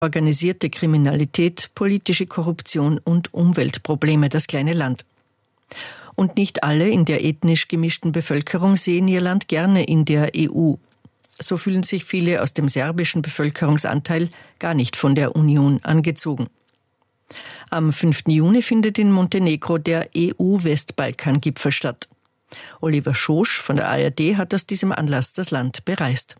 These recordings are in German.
organisierte Kriminalität, politische Korruption und Umweltprobleme das kleine Land. Und nicht alle in der ethnisch gemischten Bevölkerung sehen ihr Land gerne in der EU. So fühlen sich viele aus dem serbischen Bevölkerungsanteil gar nicht von der Union angezogen. Am 5. Juni findet in Montenegro der EU-Westbalkan-Gipfel statt. Oliver Schosch von der ARD hat aus diesem Anlass das Land bereist.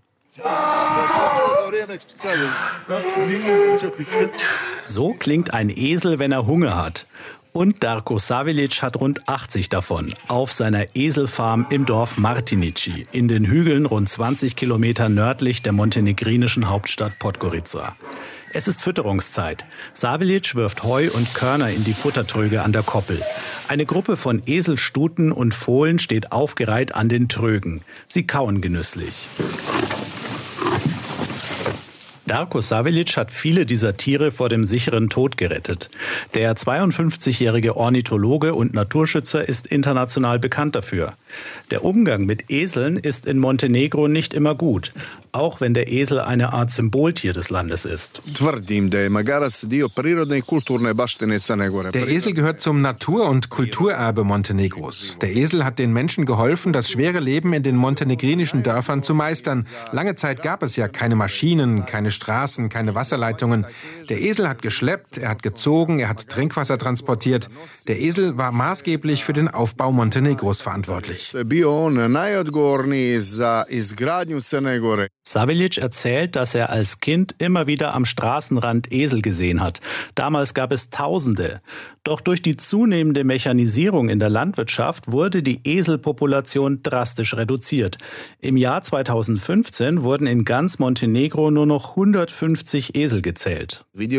So klingt ein Esel, wenn er Hunger hat. Und Darko Savilic hat rund 80 davon auf seiner Eselfarm im Dorf Martinici in den Hügeln rund 20 Kilometer nördlich der montenegrinischen Hauptstadt Podgorica. Es ist Fütterungszeit. Savilic wirft Heu und Körner in die Futtertröge an der Koppel. Eine Gruppe von Eselstuten und Fohlen steht aufgereiht an den Trögen. Sie kauen genüsslich. Darko Savilic hat viele dieser Tiere vor dem sicheren Tod gerettet. Der 52-jährige Ornithologe und Naturschützer ist international bekannt dafür. Der Umgang mit Eseln ist in Montenegro nicht immer gut, auch wenn der Esel eine Art Symboltier des Landes ist. Der Esel gehört zum Natur- und Kulturerbe Montenegros. Der Esel hat den Menschen geholfen, das schwere Leben in den montenegrinischen Dörfern zu meistern. Lange Zeit gab es ja keine Maschinen, keine Straßen, keine Wasserleitungen. Der Esel hat geschleppt, er hat gezogen, er hat Trinkwasser transportiert. Der Esel war maßgeblich für den Aufbau Montenegros verantwortlich. Savilic erzählt, dass er als Kind immer wieder am Straßenrand Esel gesehen hat. Damals gab es Tausende. Doch durch die zunehmende Mechanisierung in der Landwirtschaft wurde die Eselpopulation drastisch reduziert. Im Jahr 2015 wurden in ganz Montenegro nur noch 150 Esel gezählt. Ich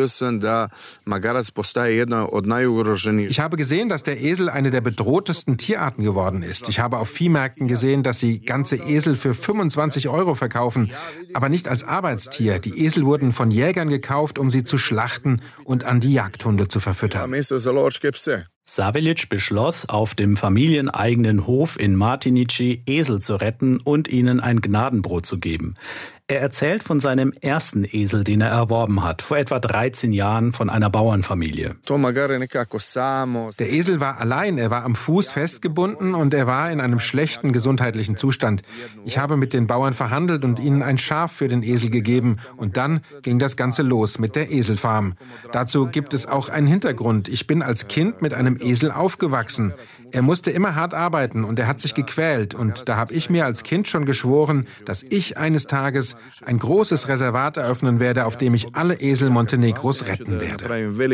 habe gesehen, dass der Esel eine der bedrohtesten Tierarten geworden ist. Ich habe auf Viehmärkten gesehen, dass sie ganze Esel für 25 € verkaufen, aber nicht als Arbeitstier. Die Esel wurden von Jägern gekauft, um sie zu schlachten und an die Jagdhunde zu verfüttern. Savilic beschloss, auf dem familieneigenen Hof in Martinici Esel zu retten und ihnen ein Gnadenbrot zu geben. Er erzählt von seinem ersten Esel, den er erworben hat, vor etwa 13 Jahren von einer Bauernfamilie. Der Esel war allein, er war am Fuß festgebunden und er war in einem schlechten gesundheitlichen Zustand. Ich habe mit den Bauern verhandelt und ihnen ein Schaf für den Esel gegeben und dann ging das Ganze los mit der Eselfarm. Dazu gibt es auch einen Hintergrund. Ich bin als Kind mit einem Esel aufgewachsen. Er musste immer hart arbeiten und er hat sich gequält und da habe ich mir als Kind schon geschworen, dass ich eines Tages ein großes Reservat eröffnen werde, auf dem ich alle Esel Montenegros retten werde.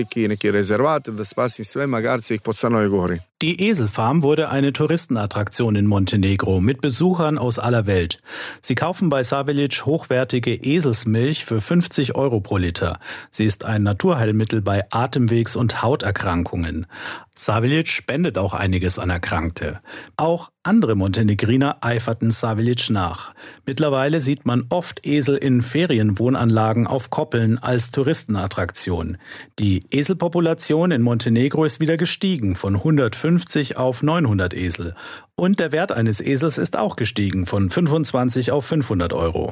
Die Eselfarm wurde eine Touristenattraktion in Montenegro mit Besuchern aus aller Welt. Sie kaufen bei Savilic hochwertige Eselsmilch für 50 € pro Liter. Sie ist ein Naturheilmittel bei Atemwegs- und Hauterkrankungen. Savilic spendet auch einiges an Erkrankte. Auch andere Montenegriner eiferten Savilic nach. Mittlerweile sieht man oft Esel in Ferienwohnanlagen auf Koppeln als Touristenattraktion. Die Eselpopulation in Montenegro ist wieder gestiegen von 150 auf 900 Esel. Und der Wert eines Esels ist auch gestiegen von 25 auf 500 €.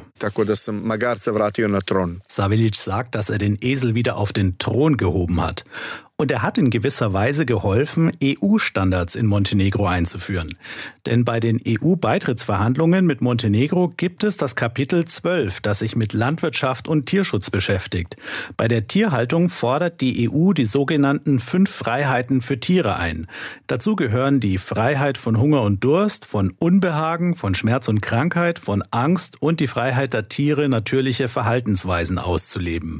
Savilic sagt, dass er den Esel wieder auf den Thron gehoben hat. Und er hat in gewisser Weise geholfen, EU-Standards in Montenegro einzuführen. Denn bei den EU-Beitrittsverhandlungen mit Montenegro gibt es das Kapitel 12, das sich mit Landwirtschaft und Tierschutz beschäftigt. Bei der Tierhaltung fordert die EU die sogenannten 5 Freiheiten für Tiere ein. Dazu gehören die Freiheit von Hunger und Durst, von Unbehagen, von Schmerz und Krankheit, von Angst und die Freiheit der Tiere, natürliche Verhaltensweisen auszuleben.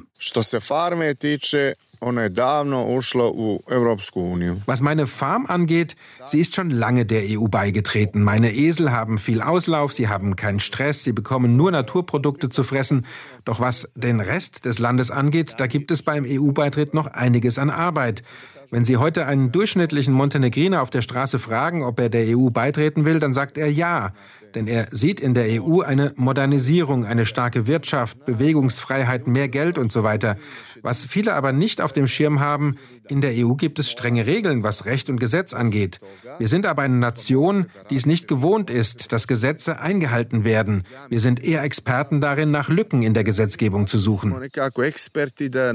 Was meine Farm angeht, sie ist schon lange der EU beigetreten. Meine Esel haben viel Auslauf, sie haben keinen Stress, sie bekommen nur Naturprodukte zu fressen. Doch was den Rest des Landes angeht, da gibt es beim EU-Beitritt noch einiges an Arbeit. Wenn Sie heute einen durchschnittlichen Montenegriner auf der Straße fragen, ob er der EU beitreten will, dann sagt er ja. Denn er sieht in der EU eine Modernisierung, eine starke Wirtschaft, Bewegungsfreiheit, mehr Geld und so weiter. Was viele aber nicht auf dem Schirm haben, in der EU gibt es strenge Regeln, was Recht und Gesetz angeht. Wir sind aber eine Nation, die es nicht gewohnt ist, dass Gesetze eingehalten werden. Wir sind eher Experten darin, nach Lücken in der Gesetzgebung zu suchen.